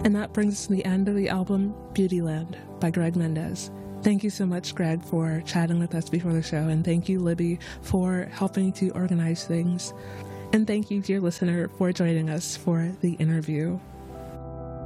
And that brings us to the end of the album Beautyland by Greg Mendez. Thank you so much, Greg, for chatting with us before the show, and thank you, Libby, for helping to organize things. And thank you, dear listener, for joining us for the interview.